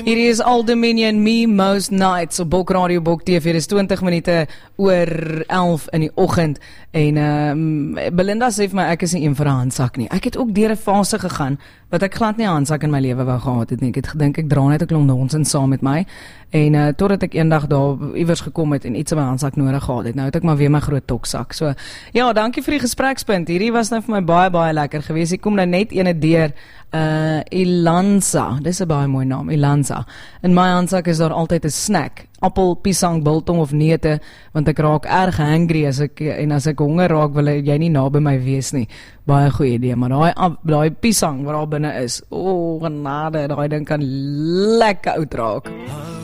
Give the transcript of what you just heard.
Hierdie is Old Dominion, Me Most Nights op Bok Radio, Bok TV. Dit is 20 minute oor 11 in die oggend. En Belinda sê vir my, ek is nie een vir 'n handsak nie. Ek het ook deur 'n fase gegaan, wat ek glad nie 'n handsak in my lewe wou gehad het nie. Ek het gedink, ek dra net 'n klomp nonsens saam met my. En totdat ek eendag daar iewers gekom het en iets in my handsak nodig gehad het. Nou het ek maar weer my groot toksak. So, ja, dankie vir die gesprekspunt. Hierdie was nou vir my baie, baie lekker geweest. Ek kom nou net ene deur, Ilanza. Dis 'n baie mooi naam, Ilanza. In my handsak is daar altyd 'n snack. Appel, piesang, biltong of neute, want ek raak erg hangry as ek honger raak, wil jy nie naby my wees nie. Baie goeie idee, maar daai piesang wat daar binne is, genade, daai ding kan lekker oud raak.